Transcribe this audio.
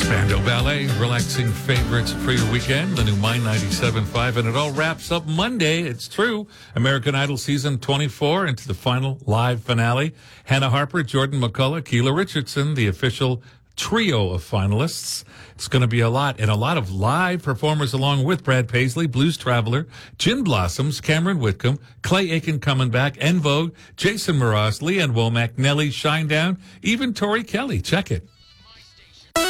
Bando Ballet, relaxing favorites for your weekend, the new Mind 97.5, and it all wraps up Monday. It's true. American Idol season 24 into the final live finale. Hannah Harper, Jordan McCullough, Keela Richardson, the official trio of finalists. It's going to be a lot, and a lot of live performers along with Brad Paisley, Blues Traveler, Gin Blossoms, Cameron Whitcomb, Clay Aiken coming back, En Vogue, Jason Mraz, Leanne Womack, Nelly, Shinedown, even Tori Kelly. Check it.